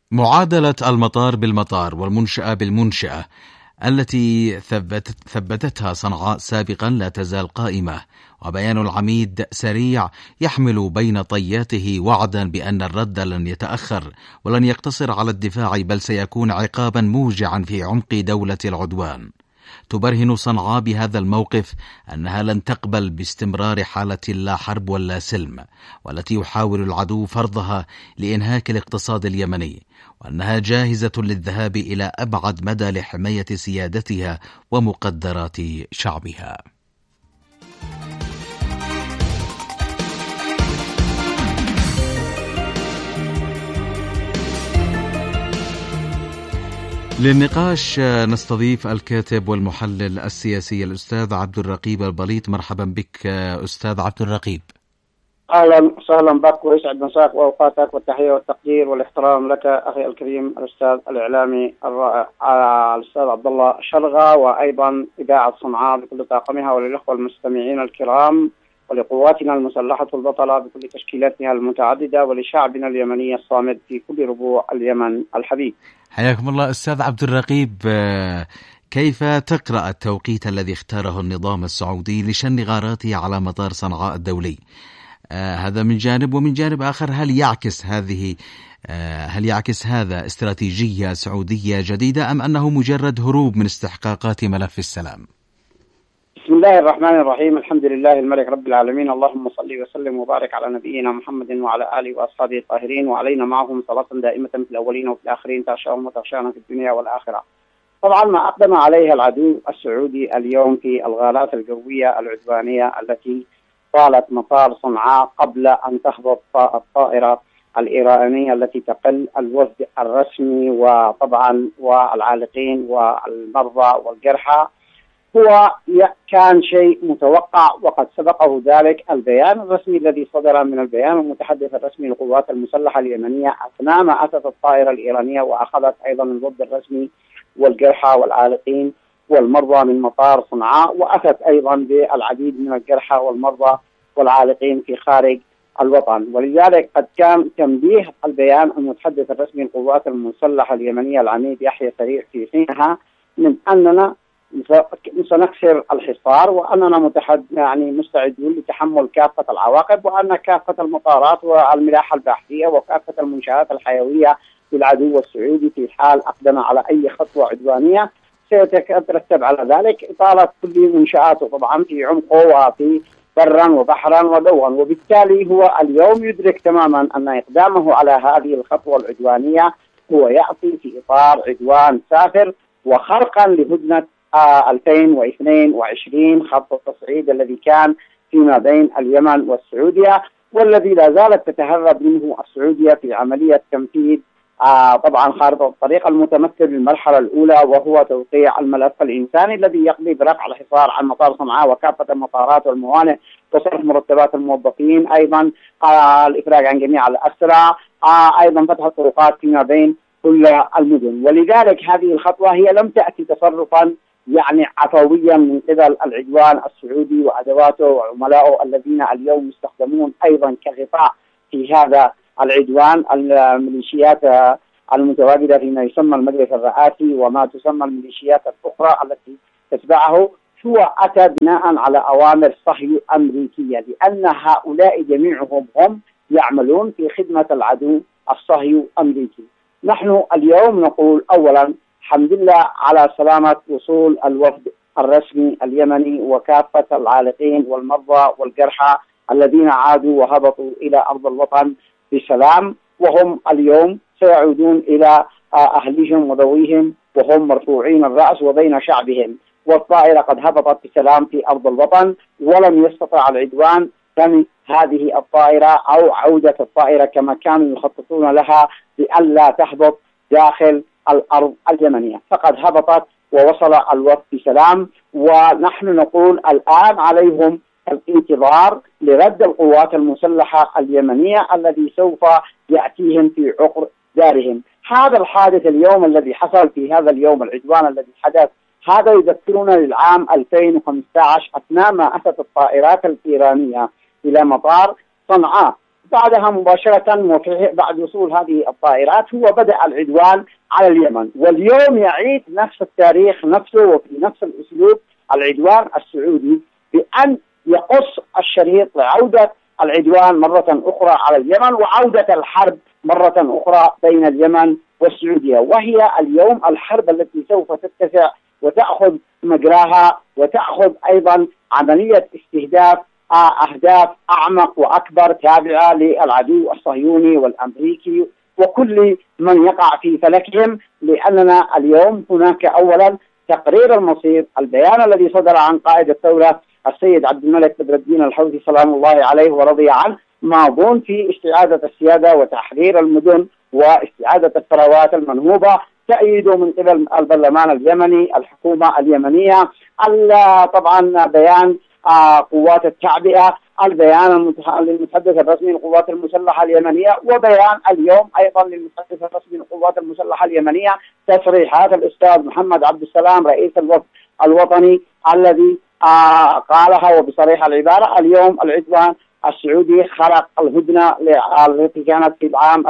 معادلة المطار بالمطار والمنشأة بالمنشأة التي ثبتتها صنعاء سابقا لا تزال قائمة، وبيان العميد سريع يحمل بين طياته وعدا بأن الرد لن يتأخر ولن يقتصر على الدفاع، بل سيكون عقابا موجعا في عمق دولة العدوان. تبرهن صنعاء بهذا الموقف أنها لن تقبل باستمرار حالة لا حرب ولا سلم، والتي يحاول العدو فرضها لإنهاك الاقتصاد اليمني، وأنها جاهزة للذهاب إلى أبعد مدى لحماية سيادتها ومقدرات شعبها. للنقاش نستضيف الكاتب والمحلل السياسي الأستاذ عبد الرقيب البليط. مرحبا بك أستاذ عبد الرقيب. أهلا وسهلا بك ويسعد مساك وأوقاتك، والتحية والتقدير والاحترام لك أخي الكريم الأستاذ الإعلامي الرائع الأستاذ عبد الله شلغة، وأيضا إذاعة صنعاء بكل طاقمها، وللأخوة المستمعين الكرام، ولقواتنا المسلحة البطلة بكل تشكيلاتها المتعددة، ولشعبنا اليمني الصامد في كل ربوع اليمن الحبيب. حياكم الله أستاذ عبد الرقيب. كيف تقرأ التوقيت الذي اختاره النظام السعودي لشن غاراته على مطار صنعاء الدولي؟ هذا من جانب، ومن جانب آخر هل يعكس هذا استراتيجية سعودية جديدة، أم أنه مجرد هروب من استحقاقات ملف السلام؟ بسم الله الرحمن الرحيم، الحمد لله الملك رب العالمين، اللهم صل وسلم وبارك على نبينا محمد وعلى آله وأصحابه الطاهرين، وعلينا معهم صلاة دائمة في الأولين وفي الآخرين تغشاهم وتغشانا في الدنيا والآخرة. طبعا ما أقدم عليه العدو السعودي اليوم في الغارات الجوية العدوانية التي طالت مطار صنعاء قبل أن تهبط الطائرة الإيرانية التي تقل الوفد الرسمي وطبعا والعالقين والمرضى والجرحى، هو كان شيء متوقع، وقد سبقه ذلك البيان الرسمي الذي صدر من البيان المتحدث الرسمي للقوات المسلحة اليمنية أثناء ما أتت الطائرة الإيرانية وأخذت أيضا الوفد الرسمي والجرحى والعالقين والمرضى من مطار صنعاء، وأتت أيضا بالعديد من الجرحى والمرضى والعالقين في خارج الوطن. ولذلك قد كان تنبيه البيان المتحدث الرسمي للقوات المسلحة اليمنية العميد يحيى سريع في حينها من أننا سنكسر الحصار، وأننا مستعدون لتحمل كافة العواقب، وأن كافة المطارات والملاحة البحرية وكافة المنشآت الحيوية للعدو السعودي في حال أقدم على أي خطوة عدوانية سيترتب على ذلك إطالة كل منشآته طبعا في عمقه وفي برا وبحرا وجوا. وبالتالي هو اليوم يدرك تماما أن إقدامه على هذه الخطوة العدوانية هو يأتي في إطار عدوان سافر وخرقا لهدنة 2022 خط التصعيد الذي كان فيما بين اليمن والسعودية، والذي لا زالت تتهرب منه السعودية في عملية تنفيذ طبعا خارطة الطريق المتمثل بالمرحلة الأولى، وهو توقيع الملف الإنساني الذي يقضي برفع الحصار عن مطار صنعاء وكافة المطارات والموانئ وصرف مرتبات الموظفين، أيضا الإفراج عن جميع الأسرى، أيضا فتح الطرقات فيما بين كل المدن. ولذلك هذه الخطوة هي لم تأتي تصرفا عفويا من قبل العدوان السعودي وأدواته وعملائه الذين اليوم يستخدمون أيضا كغطاء في هذا العدوان الميليشيات المتواجدة فيما يسمى المجلس الرئاسي وما تسمى الميليشيات الأخرى التي تتبعه. هو أتى بناء على أوامر صهيونية أمريكية، لأن هؤلاء جميعهم هم يعملون في خدمة العدو الصهيوني الأمريكي. نحن اليوم نقول أولا الحمد لله على سلامة وصول الوفد الرسمي اليمني وكافة العالقين والمرضى والجرحى الذين عادوا وهبطوا إلى أرض الوطن بسلام، وهم اليوم سيعودون إلى أهلهم وذويهم وهم مرفوعين الرأس وبين شعبهم. والطائرة قد هبطت بسلام في أرض الوطن، ولم يستطع العدوان ثمن هذه الطائرة أو عودة الطائرة كما كانوا يخططون لها بألا تهبط داخل الأرض اليمنية، فقد هبطت ووصل الوفد بسلام. ونحن نقول الآن عليهم الانتظار لرد القوات المسلحة اليمنية الذي سوف يأتيهم في عقر دارهم. هذا الحادث اليوم الذي حصل في هذا اليوم، العدوان الذي حدث، هذا يذكرنا للعام 2015 أثناء ما أتت الطائرات الإيرانية إلى مطار صنعاء بعدها مباشرة بعد وصول هذه الطائرات هو بدأ العدوان على اليمن. واليوم يعيد نفس التاريخ نفسه وفي نفس الأسلوب العدوان السعودي بأن يقص الشريط لعودة العدوان مرة أخرى على اليمن وعودة الحرب مرة أخرى بين اليمن والسعودية. وهي اليوم الحرب التي سوف تتسع وتأخذ مجراها وتأخذ أيضا عملية استهداف أهداف أعمق وأكبر تابعة للعدو الصهيوني والأمريكي وكل من يقع في فلكهم. لأننا اليوم هناك أولا تقرير المصير، البيان الذي صدر عن قائد الدولة السيد عبد الملك بدر الدين الحوثي سلام الله عليه ورضي عنه، ماضون في استعادة السيادة وتحرير المدن واستعادة الثروات المنهوبة، تأييد من قبل البرلمان اليمني الحكومة اليمنية. طبعا بيان قوات التعبئة، البيان للمتحدث الرسمي للقوات المسلحة اليمنية، وبيان اليوم أيضا للمتحدث الرسمي للقوات المسلحة اليمنية تصريحات الأستاذ محمد عبد السلام رئيس الوفد الوطني الذي قالها وبصريح العبارة: اليوم العدوان السعودي خلق الهدنة التي كانت في العام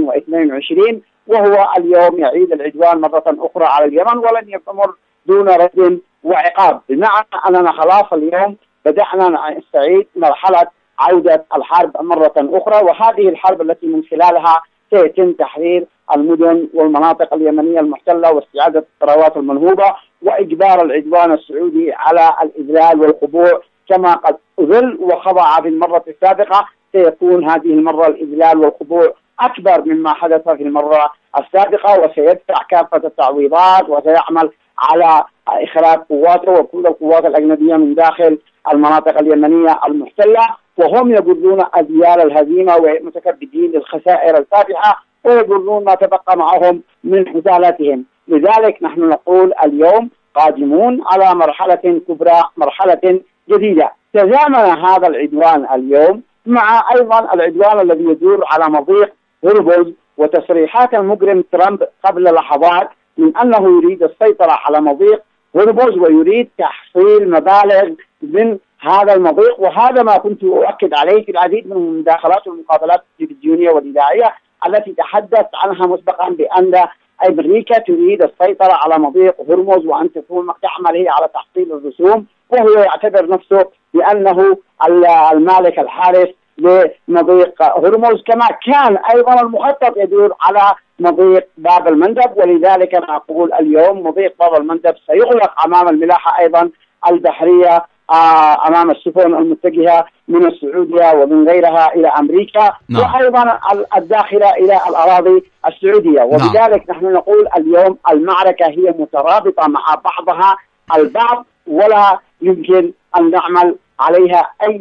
2022 وهو اليوم يعيد العدوان مرة أخرى على اليمن ولن يستمر دون رد وعقاب. بمعنى أننا خلاص اليوم بدأنا نستعيد مرحلة عودة الحرب مرة أخرى، وهذه الحرب التي من خلالها سيتم تحرير المدن والمناطق اليمنية المحتلة واستعادة الثروات المنهوبة وإجبار العدوان السعودي على الإذلال والخضوع كما قد أذل وخضع في المرة السابقة. سيكون هذه المرة الإذلال والخضوع أكبر مما حدث في المرة السابقة، وسيدفع كافة التعويضات وسيعمل على إخراج قواته وكل القوات الأجنبية من داخل المناطق اليمنية المحتلة، وهم يجرون أذيال الهزيمة ومتكبدين للخسائر الفادحة ويجرون ما تبقى معهم من حثالتهم. لذلك نحن نقول اليوم قادمون على مرحلة كبرى، مرحلة جديدة. تزامن هذا العدوان اليوم مع أيضا العدوان الذي يدور على مضيق هرمز وتصريحات المجرم ترامب قبل لحظات من أنه يريد السيطرة على مضيق هرمز ويريد تحصيل مبالغ من هذا المضيق. وهذا ما كنت أؤكد عليه في العديد من المداخلات والمقابلات التلفزيونية والإذاعية التي تحدثت عنها مسبقا بأن أمريكا تريد السيطرة على مضيق هرمز وأن تعمل هي على تحصيل الرسوم، وهو يعتبر نفسه بأنه المالك الحارس لمضيق هرمز، كما كان أيضا المخطط يدور على مضيق باب المندب. ولذلك أنا أقول اليوم مضيق باب المندب سيغلق أمام الملاحة أيضا البحرية، أمام السفن المتجهة من السعودية ومن غيرها إلى أمريكا، وأيضا الداخلة إلى الأراضي السعودية. وبذلك نحن نقول اليوم المعركة هي مترابطة مع بعضها البعض، ولا يمكن أن نعمل عليها أي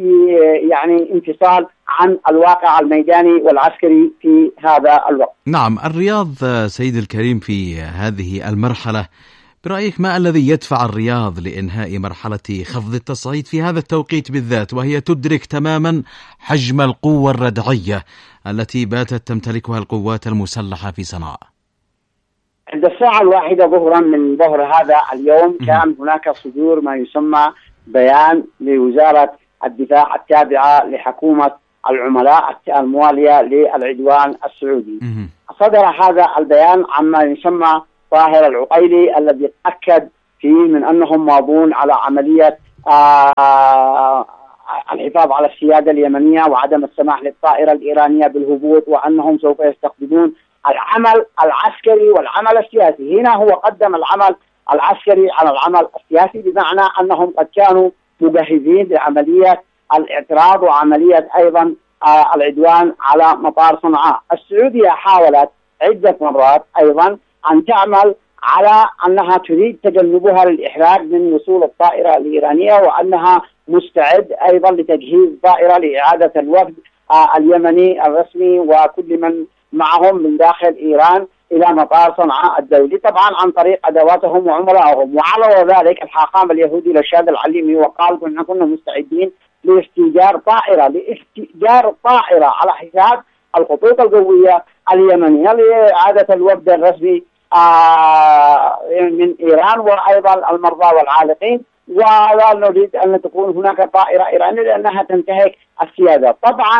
انفصال عن الواقع الميداني والعسكري في هذا الوقت. نعم، الرياض سيد الكريم في هذه المرحلة برأيك ما الذي يدفع الرياض لإنهاء مرحلة خفض التصعيد في هذا التوقيت بالذات، وهي تدرك تماما حجم القوة الردعية التي باتت تمتلكها القوات المسلحة في صنعاء؟ عند الساعة 1 ظهرا من ظهر هذا اليوم كان هناك صدور ما يسمى بيان لوزارة الدفاع التابعة لحكومة العملاء الموالية للعدوان السعودي. صدر هذا البيان عما يسمى طاهر العقيلي الذي أكد فيه من أنهم ماضون على عملية الحفاظ على السيادة اليمنية وعدم السماح للطائرة الإيرانية بالهبوط، وأنهم سوف يستخدمون العمل العسكري والعمل السياسي. هنا هو قدم العمل العسكري على العمل السياسي، بمعنى أنهم قد كانوا مجهزين لعملية الاعتراض وعملية أيضا العدوان على مطار صنعاء. السعودية حاولت عدة مرات أيضا أن تعمل على أنها تريد تجنبها للإحراج من وصول الطائرة الإيرانية، وأنها مستعد أيضا لتجهيز طائرة لإعادة الوفد اليمني الرسمي وكل من معهم من داخل إيران إلى مطار صنعاء الدولي، طبعا عن طريق أدواتهم وعملائهم. وعلى ذلك الحاخام اليهودي رشاد العليمي وقال كنا مستعدين لاستئجار طائرة على حساب الخطوط الجوية اليمنية لإعادة الوفد الرسمي من إيران وأيضا المرضى والعالقين، ولا نريد أن تكون هناك طائرة إيرانية لأنها تنتهك السيادة. طبعا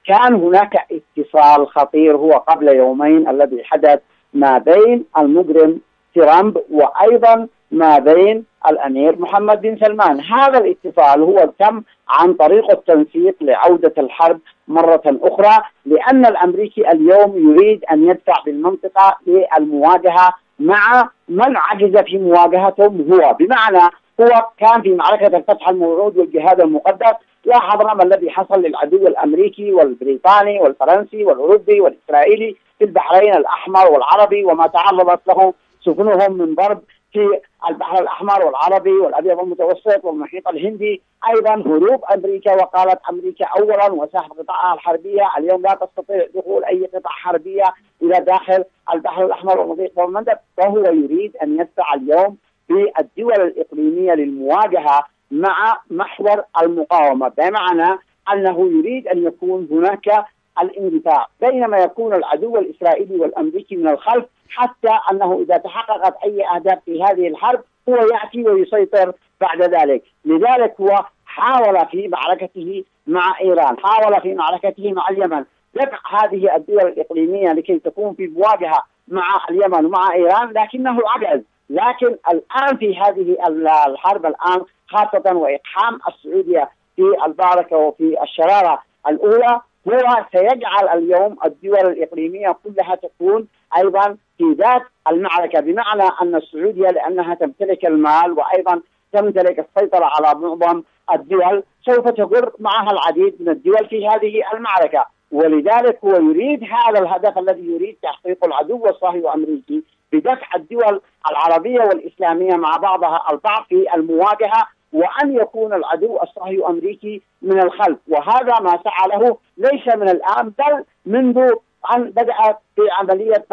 كان هناك اتصال خطير هو قبل يومين الذي حدث ما بين المجرم ترامب وأيضا ما بين الأمير محمد بن سلمان. هذا الاتصال هو تم عن طريق التنسيق لعودة الحرب مرة أخرى، لأن الأمريكي اليوم يريد أن يدفع بالمنطقة للمواجهة مع من عجز في مواجهتهم هو، بمعنى هو كان في معركة الفتح الموعود والجهاد المقدس. لاحظنا ما الذي حصل للعدو الأمريكي والبريطاني والفرنسي والأوروبي والإسرائيلي في البحرين الأحمر والعربي، وما تعرضت له سفنهم من ضرب في البحر الأحمر والعربي والأبيض المتوسط والمحيط الهندي. أيضا هروب أمريكا، وقالت أمريكا أولا وسحب قطاعها الحربية. اليوم لا تستطيع دخول أي قطع حربية إلى داخل البحر الأحمر والمضيق والمندب. فهو يريد أن يدفع اليوم بالدول الإقليمية للمواجهة مع محور المقاومة، بمعنى أنه يريد أن يكون هناك الاندفاع، بينما يكون العدو الإسرائيلي والأمريكي من الخلف، حتى أنه إذا تحققت أي أهداف في هذه الحرب هو يأتي ويسيطر بعد ذلك. لذلك هو حاول في معركته مع إيران، حاول في معركته مع اليمن دفع هذه الدول الإقليمية لكي تكون في مواجهة مع اليمن ومع إيران، لكنه عجز. لكن الآن في هذه الحرب الآن خاصة وإقحام السعودية في الباركة وفي الشرارة الأولى، هو سيجعل اليوم الدول الإقليمية كلها تكون أيضا في ذات المعركة، بمعنى أن السعودية لأنها تمتلك المال وأيضا تمتلك السيطرة على معظم الدول سوف تجر معها العديد من الدول في هذه المعركة. ولذلك هو يريد هذا الهدف الذي يريد تحقيق العدو الصهيوني الأمريكي بدفع الدول العربية والإسلامية مع بعضها البعض في المواجهة، وأن يكون العدو الصهيوني الأمريكي من الخلف. وهذا ما سعى له ليس من الآن بل منذ أن بدأت في عملية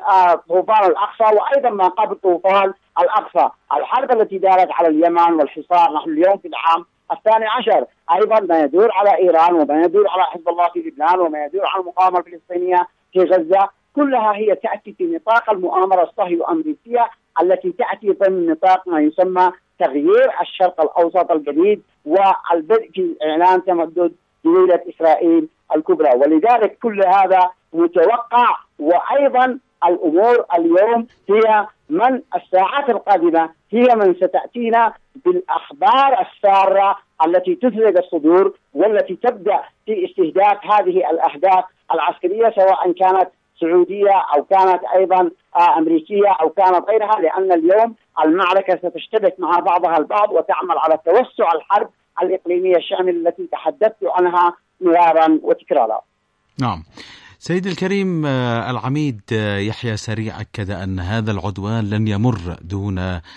طوفان الأقصى، وأيضا ما قبل طوفان الأقصى الحرب التي دارت على اليمن والحصار. نحن اليوم في العام 12، أيضا ما يدور على إيران وما يدور على حزب الله في لبنان وما يدور على المقاومة الفلسطينية في غزة، كلها هي تأتي في نطاق المؤامرة الصهيونية الأمريكية التي تأتي ضمن نطاق ما يسمى تغيير الشرق الأوسط الجديد والبدء في إعلان تمدد دولة إسرائيل الكبرى. ولذلك كل هذا متوقع. وأيضا الأمور اليوم هي من الساعات القادمة هي من ستأتينا بالأخبار السارة التي تثلج الصدور والتي تبدأ في استهداف هذه الأهداف العسكرية، سواء كانت سعودية أو كانت أيضا أمريكية أو كانت غيرها، لأن اليوم المعركة ستشتبك مع بعضها البعض وتعمل على توسع الحرب الإقليمية الشاملة التي تحدثت عنها مرارا وتكرارا. نعم سيد الكريم، العميد يحيى سريع أكد أن هذا العدوان لن يمر دون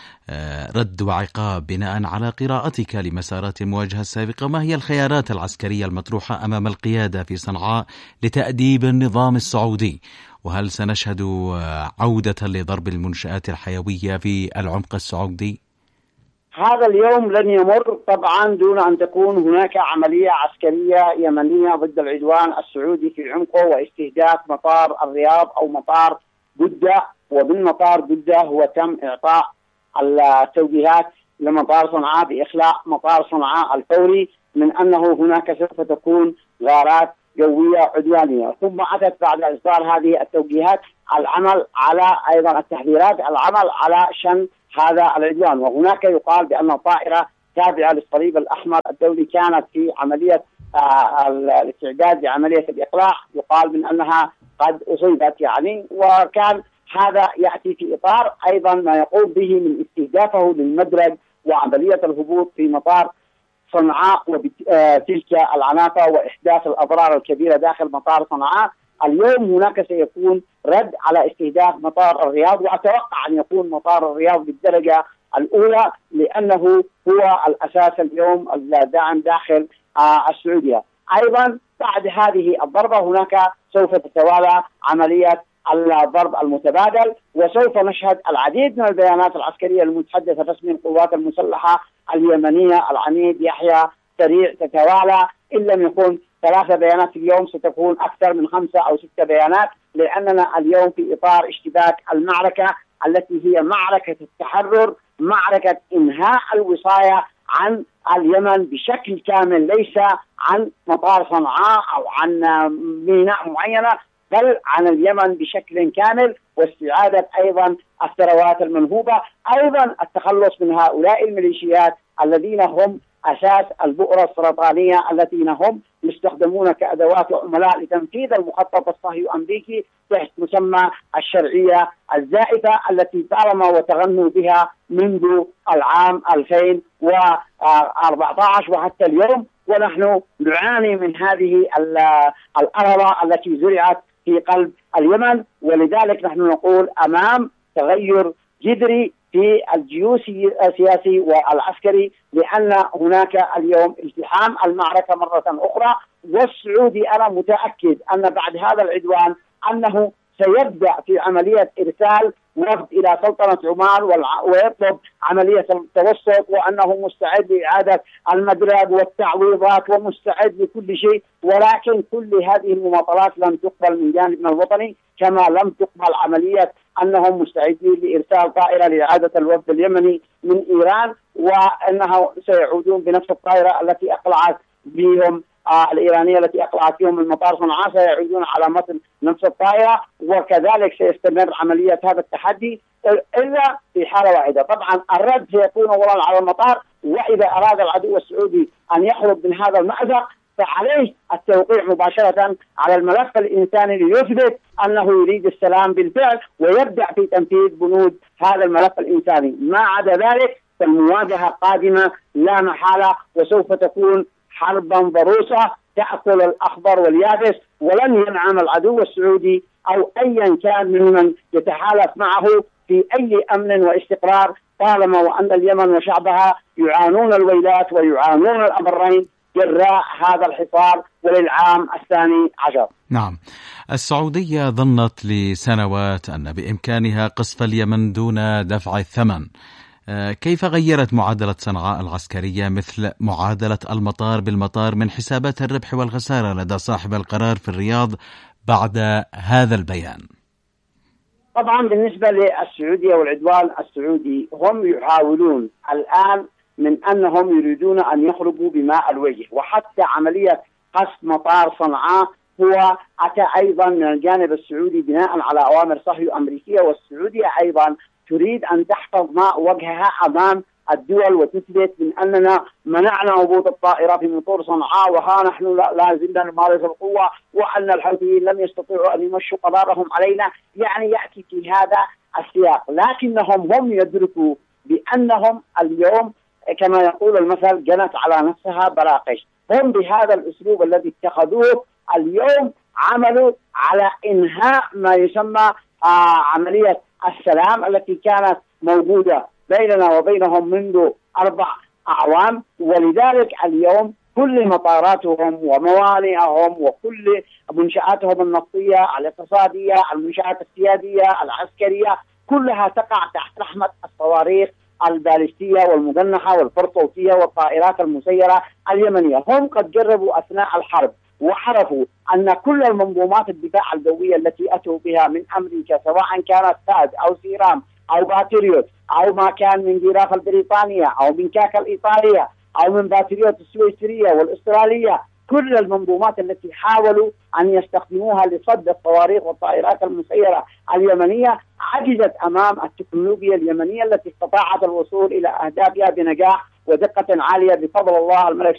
رد وعقاب بناء على قراءتك لمسارات المواجهة السابقة. ما هي الخيارات العسكرية المطروحة أمام القيادة في صنعاء لتأديب النظام السعودي؟ وهل سنشهد عودة لضرب المنشآت الحيوية في العمق السعودي؟ هذا اليوم لن يمر طبعا دون أن تكون هناك عملية عسكرية يمنية ضد العدوان السعودي في عمقه واستهداف مطار الرياض أو مطار جدة. ومن مطار جدة هو تم إعطاء التوجيهات لمطار صنعاء بإخلاء مطار صنعاء الفوري من أنه هناك سوف تكون غارات جوية عدوانية. ثم أتت بعد إصدار هذه التوجيهات العمل على أيضا التحذيرات، العمل على شن هذا العدوان. وهناك يقال بأن طائرة تابعة للصليب الأحمر الدولي كانت في عملية الاستعداد لعملية الإقلاع، يقال من أنها قد أصيبت يعني. وكان هذا يأتي في إطار أيضا ما يقوم به من استهدافه للمدرج وعملية الهبوط في مطار صنعاء وتلك العناصر وإحداث الأضرار الكبيرة داخل مطار صنعاء. اليوم هناك سيكون رد على استهداف مطار الرياض، وأتوقع أن يكون مطار الرياض بالدرجة الأولى لأنه هو الأساس اليوم الداعم داخل السعودية. أيضا بعد هذه الضربة هناك سوف تتوالى عملية الضرب المتبادل، وسوف نشهد العديد من البيانات العسكرية المتحدثة باسم القوات المسلحة اليمنية العميد يحيى سريع تتوالى. إن لم يكن 3 بيانات في اليوم ستكون أكثر من 5 أو 6 بيانات، لأننا اليوم في إطار اشتباك المعركة التي هي معركة التحرر، معركة إنهاء الوصاية عن اليمن بشكل كامل، ليس عن مطار صنعاء أو عن ميناء معينة، بل عن اليمن بشكل كامل، واستعادة أيضا الثروات المنهوبة، أيضا التخلص من هؤلاء الميليشيات الذين هم أساس البؤرة السرطانية التي هم يستخدمون كأدوات وعملاء لتنفيذ المخطط الصهيوني الأمريكي تحت مسمى الشرعية الزائفة التي طالما وتغنوا بها منذ العام 2014 وحتى اليوم، ونحن نعاني من هذه الأرض التي زرعت في قلب اليمن. ولذلك نحن نقول أمام تغير جذري في الجيوش السياسي والعسكري، لأن هناك اليوم التحام المعركة مرة أخرى. والسعودي أنا متأكد أن بعد هذا العدوان أنه سيبدأ في عملية إرسال وفد إلى سلطنة عمان ويطلب عملية التوسط، وأنه مستعد لإعادة المدرج والتعويضات ومستعد لكل شيء، ولكن كل هذه المماطلات لم تقبل من جانبنا الوطني، كما لم تقبل عملية أنهم مستعدين لإرسال طائرة لإعادة الوفد اليمني من إيران، وأنه سيعودون بنفس الطائرة التي أقلعت بهم الإيرانية التي أقلعت فيهم من مطار صنعاء، سيعودون على متن نفس الطائرة، وكذلك سيستمر عملية هذا التحدي إلا في حالة واحدة. طبعا الرد سيكون أولا على المطار، وإذا أراد العدو السعودي أن يخرج من هذا المأزق فعليه التوقيع مباشرة على الملف الإنساني ليثبت أنه يريد السلام بالفعل، ويبدأ في تنفيذ بنود هذا الملف الإنساني. ما عدا ذلك فالمواجهة قادمة لا محالة، وسوف تكون حربا ضروسة تأكل الأخضر واليابس، ولن ينعم العدو السعودي أو أيا كان ممن يتحالف معه في أي أمن واستقرار، طالما وأن اليمن وشعبها يعانون الويلات ويعانون الأمرين جراء هذا الحصار وللعام 12. نعم، السعودية ظنت لسنوات أن بإمكانها قصف اليمن دون دفع الثمن. كيف غيرت معادلة صنعاء العسكرية مثل معادلة المطار بالمطار من حسابات الربح والخسارة لدى صاحب القرار في الرياض بعد هذا البيان؟ طبعا بالنسبة للسعودية والعدوان السعودي، هم يحاولون الآن من أنهم يريدون أن يخرجوا بماء الوجه، وحتى عملية قصف مطار صنعاء هو أتى أيضا من الجانب السعودي بناء على أوامر صهيونية أمريكية، والسعودية أيضا تريد أن تحفظ ماء وجهها أمام الدول وتثبت من أننا منعنا هبوط الطائرة في مطار صنعاء، وها نحن لا زلنا نمارس القوة، وأن الحوثيين لم يستطيعوا أن يمشوا قرارهم علينا. يعني يأتي في هذا السياق، لكنهم هم يدركوا بأنهم اليوم كما يقول المثل جنت على نفسها براقش. هم بهذا الأسلوب الذي اتخذوه اليوم عملوا على إنهاء ما يسمى عملية السلام التي كانت موجودة بيننا وبينهم منذ 4 أعوام. ولذلك اليوم كل مطاراتهم وموانئهم وكل منشآتهم النفطية الاقتصادية المنشآت السيادية العسكرية كلها تقع تحت رحمة الصواريخ البالستية والمجنحة والفرصوتية والطائرات المسيرة اليمنية. هم قد جربوا أثناء الحرب وعرفوا أن كل المنظومات الدفاع الجوية التي أتوا بها من أمريكا، سواء كانت ثاد أو سيرام أو باتريوت أو ما كان من جراف البريطانية أو من كاكا الإيطالية أو من باتريوت السويسرية والأسترالية، كل المنظومات التي حاولوا أن يستخدموها لصد الصواريخ والطائرات المسيرة اليمنية عجزت أمام التكنولوجيا اليمنية التي استطاعت الوصول إلى أهدافها بنجاح ودقة عالية بفضل الله الملك